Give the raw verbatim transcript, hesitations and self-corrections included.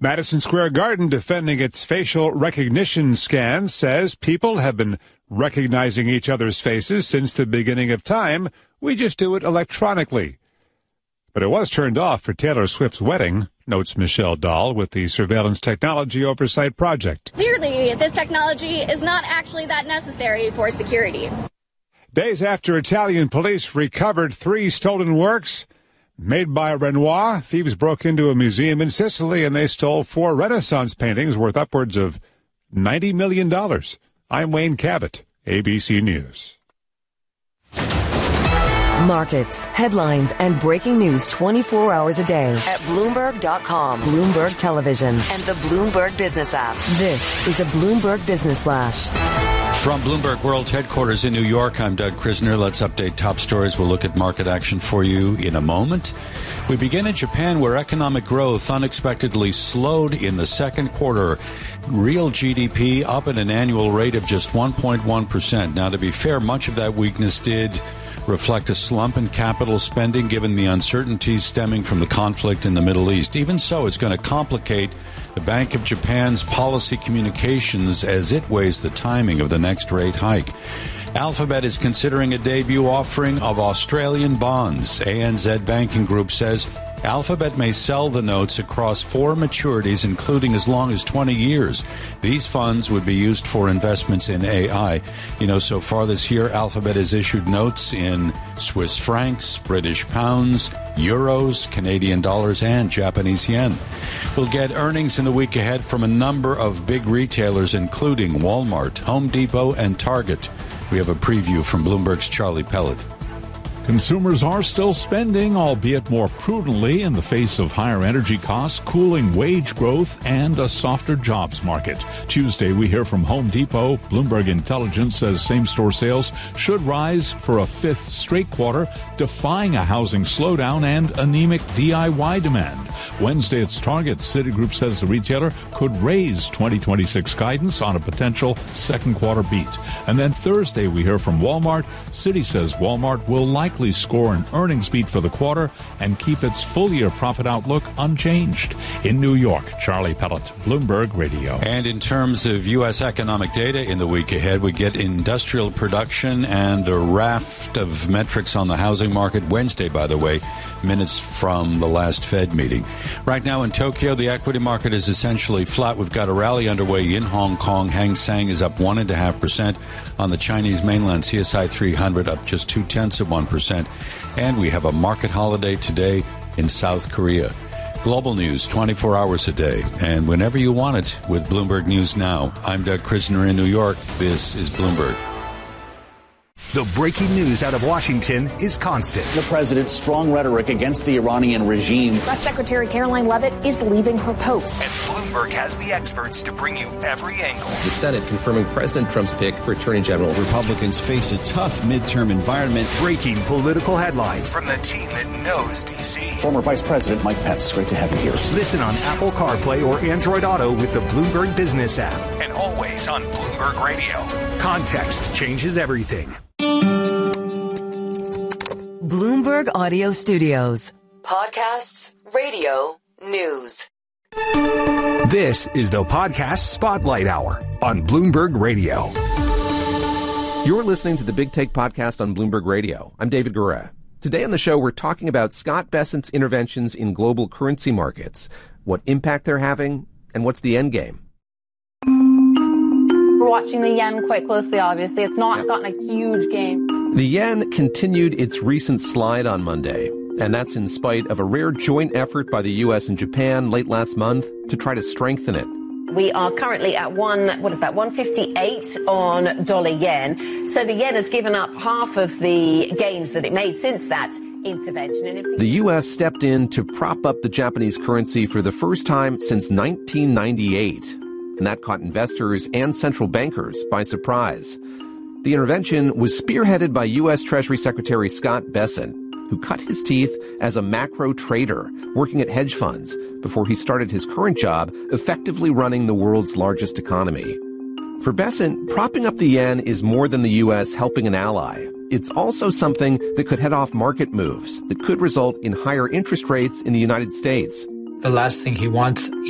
Madison Square Garden, defending its facial recognition scan, says people have been recognizing each other's faces since the beginning of time. We just do it electronically. But it was turned off for Taylor Swift's wedding, notes Michelle Dahl with the Surveillance Technology Oversight Project. Clearly, this technology is not actually that necessary for security. Days after Italian police recovered three stolen works made by Renoir, thieves broke into a museum in Sicily and they stole four Renaissance paintings worth upwards of ninety million dollars. I'm Wayne Cabot, A B C News. Markets, headlines, and breaking news twenty-four hours a day at Bloomberg dot com, Bloomberg Television, and the Bloomberg Business app. This is a Bloomberg Business Flash. From Bloomberg World Headquarters in New York, I'm Doug Krisner. Let's update top stories. We'll look at market action for you in a moment. We begin in Japan, where economic growth unexpectedly slowed in the second quarter. Real G D P up at an annual rate of just one point one percent. Now, to be fair, much of that weakness did reflect a slump in capital spending given the uncertainties stemming from the conflict in the Middle East. Even so, it's going to complicate the Bank of Japan's policy communications as it weighs the timing of the next rate hike. Alphabet is considering a debut offering of Australian bonds. A N Z Banking Group says Alphabet may sell the notes across four maturities, including as long as twenty years. These funds would be used for investments in A I. You know, so far this year, Alphabet has issued notes in Swiss francs, British pounds, euros, Canadian dollars, and Japanese yen. We'll get earnings in the week ahead from a number of big retailers, including Walmart, Home Depot, and Target. We have a preview from Bloomberg's Charlie Pellet. Consumers are still spending, albeit more prudently, in the face of higher energy costs, cooling wage growth, and a softer jobs market. Tuesday, we hear from Home Depot. Bloomberg Intelligence says same-store sales should rise for a fifth straight quarter, defying a housing slowdown and anemic D I Y demand. Wednesday, it's Target. Citigroup says the retailer could raise twenty twenty-six guidance on a potential second quarter beat. And then Thursday, we hear from Walmart. Citi says Walmart will likely score an earnings beat for the quarter and keep its full-year profit outlook unchanged. In New York, Charlie Pellet, Bloomberg Radio. And in terms of U S economic data in the week ahead, we get industrial production and a raft of metrics on the housing market. Wednesday, by the way, minutes from the last Fed meeting. Right now in Tokyo, the equity market is essentially flat. We've got a rally underway in Hong Kong. Hang Seng is up one point five percent. On the Chinese mainland, C S I three hundred up just two-tenths of one percent. And we have a market holiday today in South Korea. Global news twenty-four hours a day, and whenever you want it with Bloomberg News Now. I'm Doug Krisner in New York. This is Bloomberg. The breaking news out of Washington is constant. The president's strong rhetoric against the Iranian regime. Press Secretary Caroline Leavitt is leaving her post. And Bloomberg has the experts to bring you every angle. The Senate confirming President Trump's pick for Attorney General. Republicans face a tough midterm environment. Breaking political headlines from the team that knows D C. Former Vice President Mike Pence, great to have you here. Listen on Apple CarPlay or Android Auto with the Bloomberg Business app. And always on Bloomberg Radio. Context changes everything. Bloomberg Audio Studios. Podcasts, radio, news. This is the Podcast Spotlight Hour on Bloomberg Radio. You're listening to the Big Take Podcast on Bloomberg Radio. I'm David Gura. Today on the show, we're talking about Scott Bessent's interventions in global currency markets, what impact they're having, and what's the end game. We're watching the yen quite closely, obviously. It's not gotten a huge gain. The yen continued its recent slide on Monday, and that's in spite of a rare joint effort by the U S and Japan late last month to try to strengthen it. We are currently at one, what is that, one fifty-eight on dollar yen. So the yen has given up half of the gains that it made since that intervention. And if the-, the U S stepped in to prop up the Japanese currency for the first time since nineteen ninety-eight, and that caught investors and central bankers by surprise. The intervention was spearheaded by U S Treasury Secretary Scott Bessent, who cut his teeth as a macro trader working at hedge funds before he started his current job effectively running the world's largest economy. For Bessent, propping up the yen is more than the U S helping an ally. It's also something that could head off market moves that could result in higher interest rates in the United States. The last thing he wants